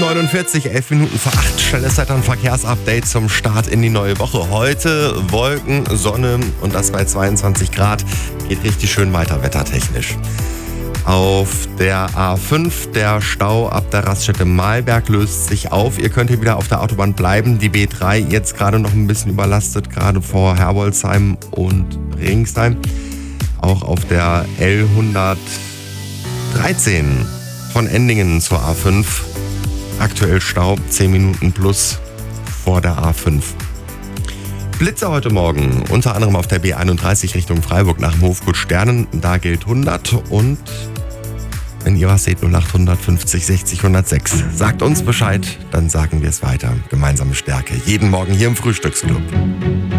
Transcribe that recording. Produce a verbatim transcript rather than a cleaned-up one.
neunundvierzig, elf Minuten vor acht. Schnelles Wetter- und Verkehrsupdate zum Start in die neue Woche. Heute Wolken, Sonne und das bei zweiundzwanzig Grad. Geht richtig schön weiter wettertechnisch. Auf der A fünf, der Stau ab der Raststätte Mahlberg löst sich auf. Ihr könnt hier wieder auf der Autobahn bleiben. Die B drei jetzt gerade noch ein bisschen überlastet, gerade vor Herbolzheim und Ringsheim. Auch auf der L hundertdreizehn von Endingen zur A fünf. Aktuell Stau, zehn Minuten plus vor der A fünf. Blitze heute Morgen, unter anderem auf der B einunddreißig Richtung Freiburg nach dem Hofgut Sternen. Da gilt hundert und wenn ihr was seht, null acht fünfzig sechzig hundertsechs. Sagt uns Bescheid, dann sagen wir es weiter. Gemeinsame Stärke. Jeden Morgen hier im Frühstücksclub.